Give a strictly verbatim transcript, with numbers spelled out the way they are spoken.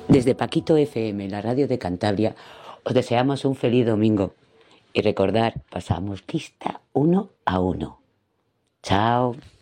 Desde Paquito F M, la radio de Cantabria, os deseamos un feliz domingo. Y recordar, pasamos lista uno a uno. Chao.